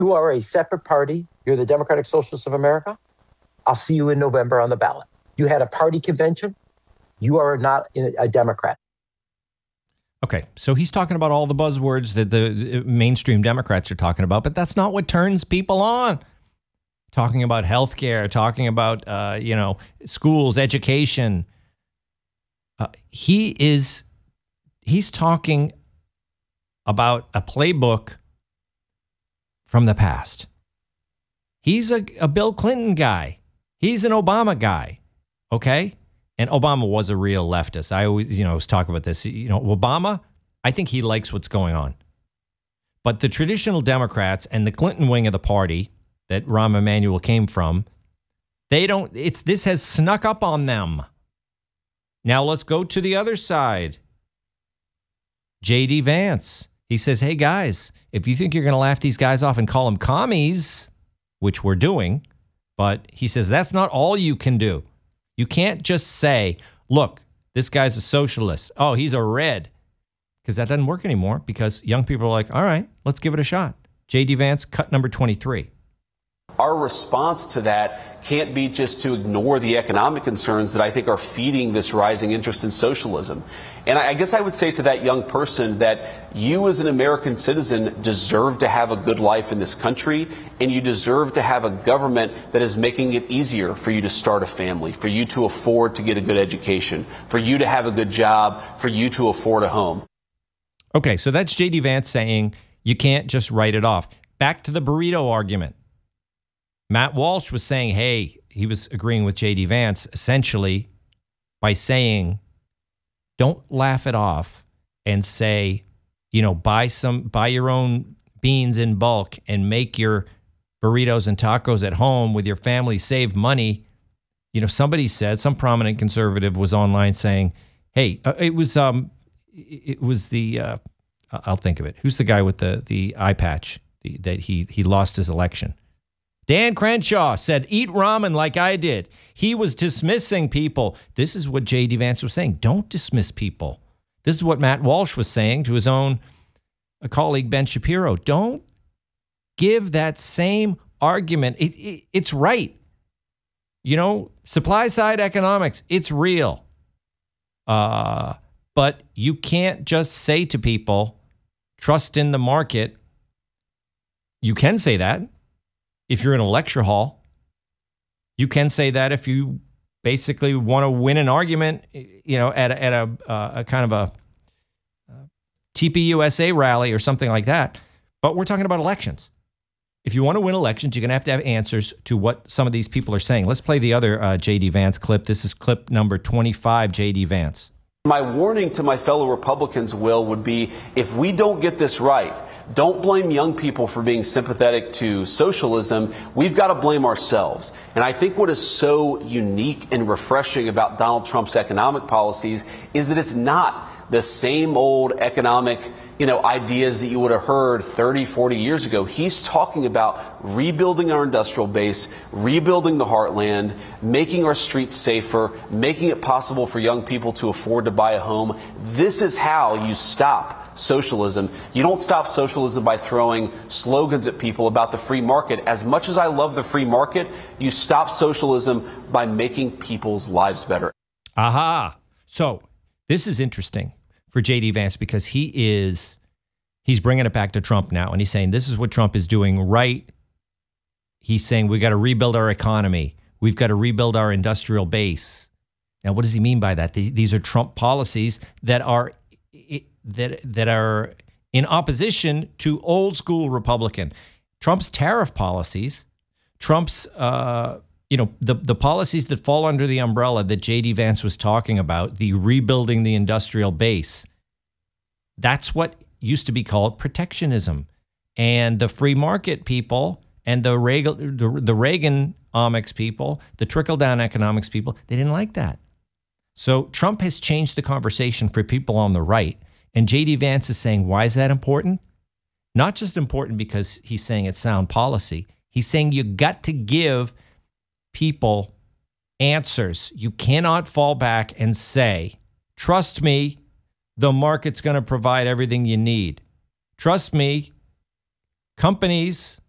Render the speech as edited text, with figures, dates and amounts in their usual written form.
You are a separate party. You're the Democratic Socialists of America. I'll see you in November on the ballot. You had a party convention. You are not a Democrat. Okay, so he's talking about all the buzzwords that the mainstream Democrats are talking about, but that's not what turns people on. Talking about healthcare, talking about, schools, education. He's talking about a playbook from the past. He's a Bill Clinton guy. He's an Obama guy. Okay? And Obama was a real leftist. I always talk about this. Obama, I think he likes what's going on. But the traditional Democrats and the Clinton wing of the party that Rahm Emanuel came from, this has snuck up on them. Now let's go to the other side. J.D. Vance. He says, hey, guys, if you think you're going to laugh these guys off and call them commies, which we're doing, but he says that's not all you can do. You can't just say, look, this guy's a socialist. Oh, he's a red. Because that doesn't work anymore because young people are like, all right, let's give it a shot. J.D. Vance, cut number 23. Our response to that can't be just to ignore the economic concerns that I think are feeding this rising interest in socialism. And I guess I would say to that young person that you as an American citizen deserve to have a good life in this country, and you deserve to have a government that is making it easier for you to start a family, for you to afford to get a good education, for you to have a good job, for you to afford a home. Okay, so that's J.D. Vance saying you can't just write it off. Back to the burrito argument. Matt Walsh was saying, hey, he was agreeing with J.D. Vance essentially by saying, don't laugh it off and say, buy your own beans in bulk and make your burritos and tacos at home with your family, save money. Somebody said, some prominent conservative was online saying, hey, it was the, I'll think of it. Who's the guy with the eye patch that he lost his election? Dan Crenshaw said, eat ramen like I did. He was dismissing people. This is what J.D. Vance was saying. Don't dismiss people. This is what Matt Walsh was saying to his own colleague, Ben Shapiro. Don't give that same argument. It's right. Supply side economics, it's real. But you can't just say to people, trust in the market. You can say that if you're in a lecture hall. You can say that if you basically want to win an argument, at a kind of a TPUSA rally or something like that. But we're talking about elections. If you want to win elections, you're going to have answers to what some of these people are saying. Let's play the other J.D. Vance clip. This is clip number 25, J.D. Vance. My warning to my fellow Republicans, Will, would be if we don't get this right, don't blame young people for being sympathetic to socialism. We've got to blame ourselves. And I think what is so unique and refreshing about Donald Trump's economic policies is that it's not the same old economic, ideas that you would have heard 30, 40 years ago. He's talking about rebuilding our industrial base, rebuilding the heartland, making our streets safer, making it possible for young people to afford to buy a home. This is how you stop socialism. You don't stop socialism by throwing slogans at people about the free market. As much as I love the free market, you stop socialism by making people's lives better. Aha. So this is interesting for J.D. Vance because he's bringing it back to Trump now. And he's saying this is what Trump is doing right. He's saying we got to rebuild our economy. We've got to rebuild our industrial base. Now, what does he mean by that? These are Trump policies that are in opposition to old school Republican. Trump's tariff policies, Trump's the policies that fall under the umbrella that J.D. Vance was talking about, the rebuilding the industrial base, that's what used to be called protectionism. And the free market people and the Reaganomics people, the trickle-down economics people, they didn't like that. So Trump has changed the conversation for people on the right. And J.D. Vance is saying, why is that important? Not just important because he's saying it's sound policy. He's saying you got to give people answers. You cannot fall back and say, trust me, the market's going to provide everything you need. Trust me, companies